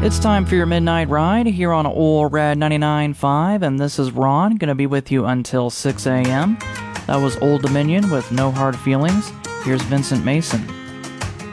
It's time for your midnight ride here on Old Rad 99.5, and this is Ron, going to be with you until 6 a.m. That was Old Dominion with No Hard Feelings. Here's Vincent Mason.